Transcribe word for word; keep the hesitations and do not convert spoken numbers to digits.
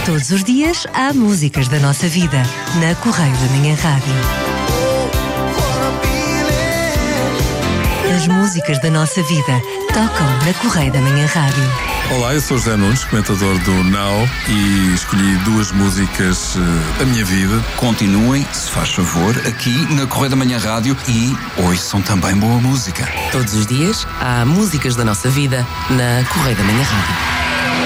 Todos os dias há músicas da nossa vida, na Correio da Manhã Rádio. As músicas da nossa vida tocam na Correio da Manhã Rádio. Olá, eu sou José Nunes, comentador do Now, e escolhi duas músicas uh, da minha vida. Continuem, se faz favor, aqui na Correio da Manhã Rádio e ouçam também boa música. Todos os dias há músicas da nossa vida na Correio da Manhã Rádio.